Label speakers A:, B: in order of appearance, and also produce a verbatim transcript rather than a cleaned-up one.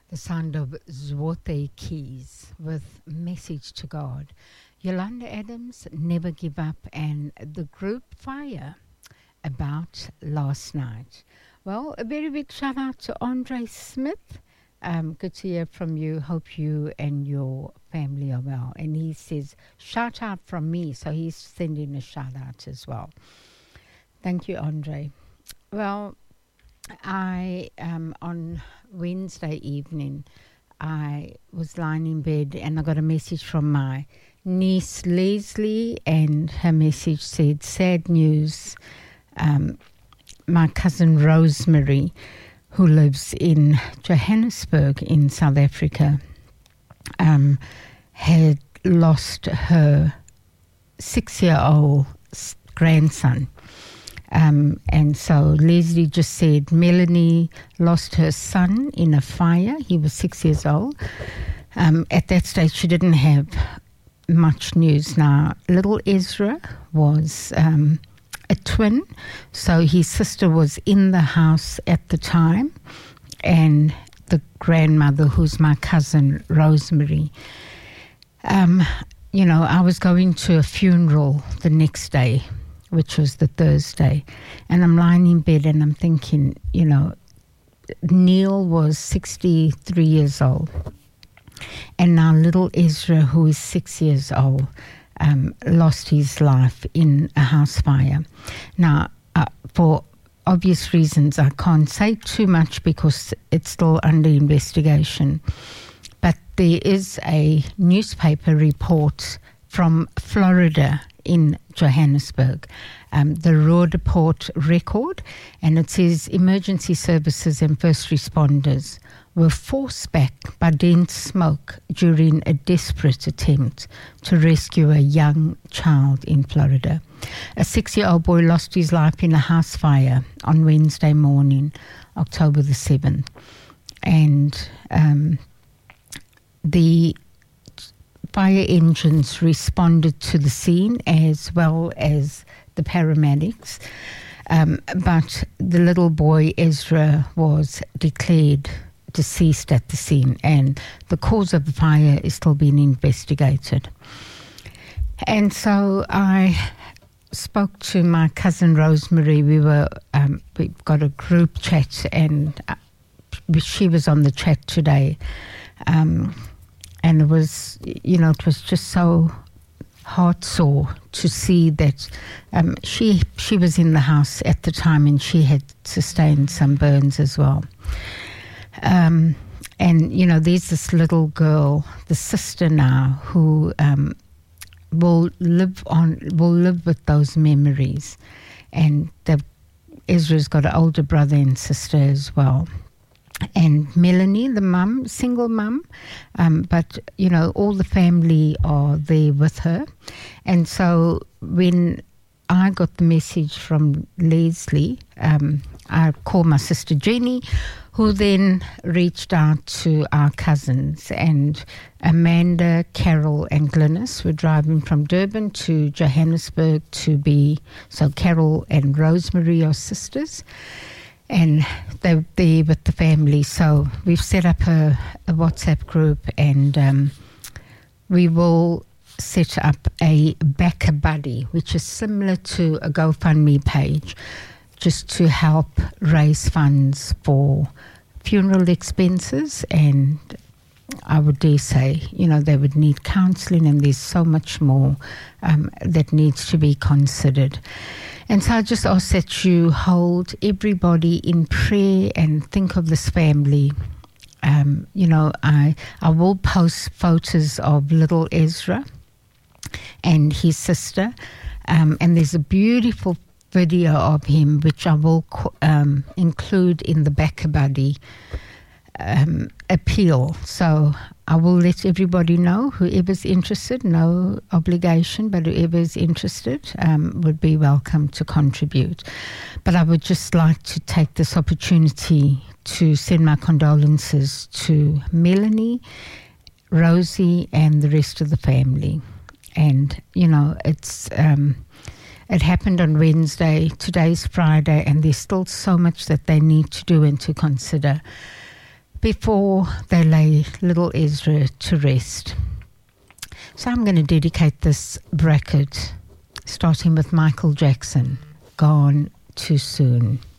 A: The sound of Zwote Keys with Message to God. Yolanda Adams, Never Give Up, and the group Fire, About Last Night. Well, a very big shout out to Andre Smith. Um, good to hear from you. Hope you and your family are well. And he says, shout out from me. So he's sending a shout out as well. Thank you, Andre. Well, I, um, on Wednesday evening, I was lying in bed and I got a message from my niece Leslie, and her message said, sad news, um, my cousin Rosemary, who lives in Johannesburg in South Africa, um, had lost her six-year-old grandson. Um, and so Leslie just said Melanie lost her son in a fire. He was six years old. Um, at that stage, she didn't have much news. Now, little Ezra was um, a twin, so his sister was in the house at the time, and the grandmother, who's my cousin Rosemary. Um, you know, I was going to a funeral the next day, which was the Thursday. And I'm lying in bed and I'm thinking, you know, Neil was sixty-three years old. And now little Ezra, who is six years old, um, lost his life in a house fire. Now, uh, for obvious reasons, I can't say too much because it's still under investigation. But there is a newspaper report from Florida in Johannesburg, um, the Roodepoort Record, and it says emergency services and first responders were forced back by dense smoke during a desperate attempt to rescue a young child in Florida. A six-year-old boy lost his life in a house fire on Wednesday morning, October the seventh. And um, the fire engines responded to the scene as well as the paramedics. Um, but the little boy, Ezra, was declared deceased at the scene, and the cause of the fire is still being investigated. And so I spoke to my cousin Rosemary. We were, um, we got a group chat, and uh, she was on the chat today. Um, And it was, you know, it was just so heart sore to see that um, she she was in the house at the time and she had sustained some burns as well. Um, and, you know, there's this little girl, the sister now, who um, will live on, will live with those memories. And the, Ezra's got an older brother and sister as well. And Melanie, the mum, single mum, um, but, you know, all the family are there with her. And so when I got the message from Leslie, um, I called my sister Jenny, who then reached out to our cousins. And Amanda, Carol and Glynis were driving from Durban to Johannesburg to be, so Carol and Rosemary are sisters. And they're there with the family. So we've set up a, a WhatsApp group, and um, we will set up a Backer Buddy, which is similar to a GoFundMe page, just to help raise funds for funeral expenses. And I would dare say, you know, they would need counselling, and there's so much more um, that needs to be considered. And so I just ask that you hold everybody in prayer and think of this family. Um, you know, I I will post photos of little Ezra and his sister. Um, and there's a beautiful video of him, which I will um, include in the Backer Buddy um, appeal. So I will let everybody know, whoever's interested, no obligation, but whoever's interested um, would be welcome to contribute. But I would just like to take this opportunity to send my condolences to Melanie, Rosie, and the rest of the family. And, you know, it's um, it happened on Wednesday, today's Friday, and there's still so much that they need to do and to consider. before they lay little Ezra to rest. So I'm going to dedicate this bracket, starting with Michael Jackson, Gone Too Soon.